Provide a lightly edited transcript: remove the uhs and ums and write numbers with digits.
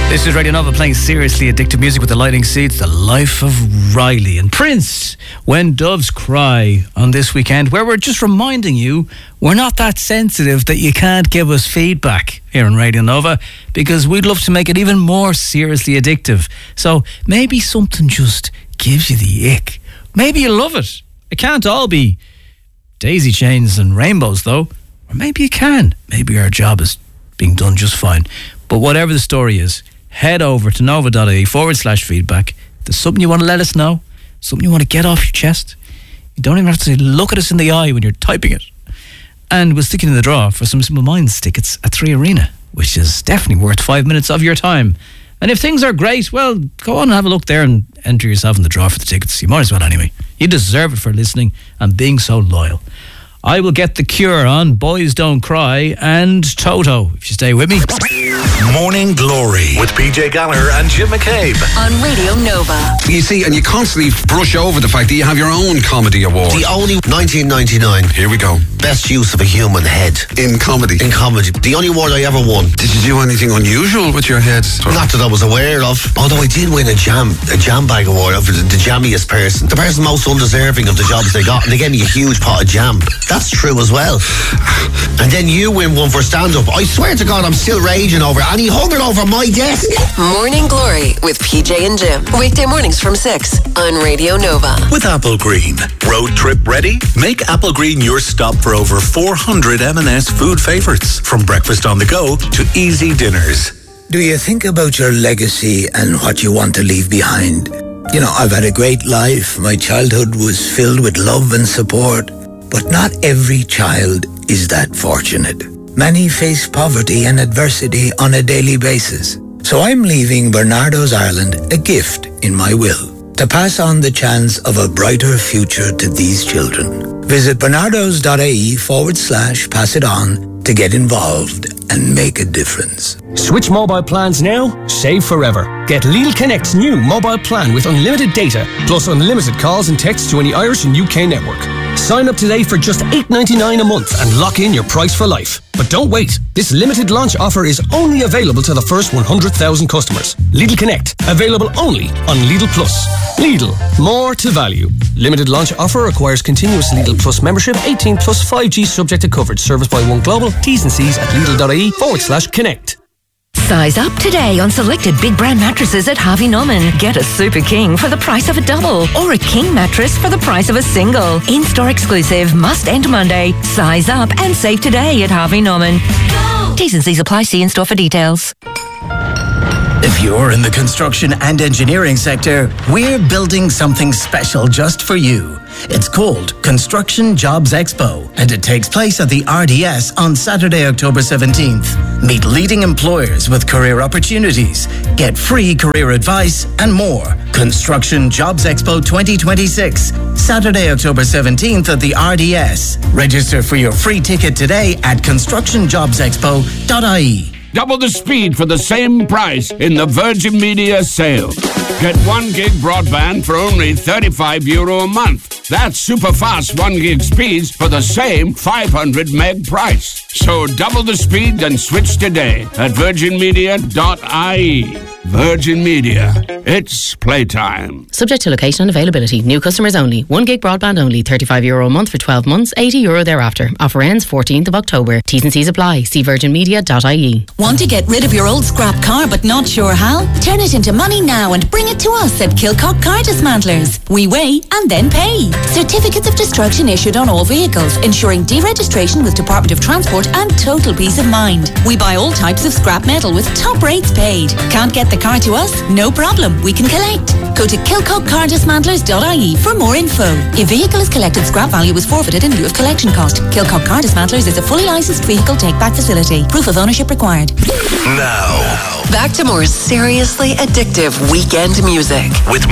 This is Radio Nova playing seriously addictive music with the Lightning Seeds, The Life of Riley. And Prince, When Doves Cry, on this weekend, where we're just reminding you we're not that sensitive that you can't give us feedback here on Radio Nova, because we'd love to make it even more seriously addictive. So maybe something just gives you the ick. Maybe you love it. It can't all be daisy chains and rainbows, though. Or maybe you can. Maybe our job is being done just fine. But whatever the story is, head over to nova.ie/feedback. If there's something you want to let us know, something you want to get off your chest, you don't even have to look at us in the eye when you're typing it. And we'll stick it in the draw for some Simple Minds tickets at 3 Arena, which is definitely worth 5 minutes of your time. And if things are great, well, go on and have a look there and enter yourself in the draw for the tickets. You might as well anyway. You deserve it for listening and being so loyal. I will get The Cure on Boys Don't Cry and Toto, if you stay with me. Morning Glory with PJ Gallagher and Jim McCabe on Radio Nova. You see, and you constantly brush over the fact that you have your own comedy award. The only 1999. Here we go. Best use of a human head. In comedy. In comedy. The only award I ever won. Did you do anything unusual with your head? Not that I was aware of. Although I did win a jam bag award for the jammiest person. The person most undeserving of the jobs they got. And they gave me a huge pot of jam. That's true as well. And then you win one for stand-up. I swear to God, I'm still raging over it. And he hung it over my desk. Morning Glory with PJ and Jim. Weekday mornings from 6 on Radio Nova. With Apple Green. Road trip ready? Make Apple Green your stop for over 400 M&S food favourites. From breakfast on the go to easy dinners. Do you think about your legacy and what you want to leave behind? You know, I've had a great life. My childhood was filled with love and support. But not every child is that fortunate. Many face poverty and adversity on a daily basis. So I'm leaving Bernardo's Ireland a gift in my will to pass on the chance of a brighter future to these children. Visit bernardos.ie/pass it on to get involved and make a difference. Switch mobile plans now, save forever. Get Lidl Connect's new mobile plan with unlimited data, plus unlimited calls and texts to any Irish and UK network. Sign up today for just $8.99 a month and lock in your price for life. But don't wait. This limited launch offer is only available to the first 100,000 customers. Lidl Connect, available only on Lidl Plus. Lidl, more to value. Limited launch offer requires continuous Lidl Plus membership, 18 plus 5G subject to coverage. Service by One Global. T's and C's at lidl.ie/connect. Size up today on selected big brand mattresses at Harvey Norman. Get a Super King for the price of a double or a King mattress for the price of a single. In-store exclusive, must end Monday. Size up and save today at Harvey Norman. Go! T's and C's apply. See in-store for details. If you're in the construction and engineering sector, we're building something special just for you. It's called Construction Jobs Expo, and it takes place at the RDS on Saturday, October 17th. Meet leading employers with career opportunities, get free career advice, and more. Construction Jobs Expo 2026, Saturday, October 17th at the RDS. Register for your free ticket today at constructionjobsexpo.ie. Double the speed for the same price in the Virgin Media sale. Get 1 gig broadband for only €35 a month. That's super fast 1 gig speeds for the same 500 meg price. So double the speed and switch today at virginmedia.ie. Virgin Media. It's playtime. Subject to location and availability. New customers only. 1 gig broadband only. €35 a month for 12 months. €80 thereafter. Offer ends 14th of October. T's and C's apply. See virginmedia.ie. Want to get rid of your old scrap car but not sure how? Turn it into money now and bring it to us at Kilcock Car Dismantlers. We weigh and then pay. Certificates of destruction issued on all vehicles, ensuring deregistration with Department of Transport and total peace of mind. We buy all types of scrap metal with top rates paid. Can't get the car to us? No problem. We can collect. Go to kilcockcardismantlers.ie for more info. If vehicle is collected, scrap value is forfeited in lieu of collection cost. Kilcock Car Dismantlers is a fully licensed vehicle take-back facility. Proof of ownership required. Now, back to more seriously addictive weekend music with